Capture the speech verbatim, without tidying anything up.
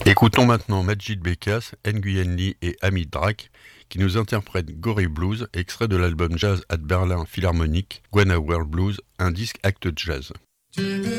Écoutons maintenant Majid Bekas, Nguyen Lee et Hamid Drak qui nous interprètent Gorée Blues, extrait de l'album Jazz at Berlin Philharmonic, Gwen World Blues, un disque acte jazz.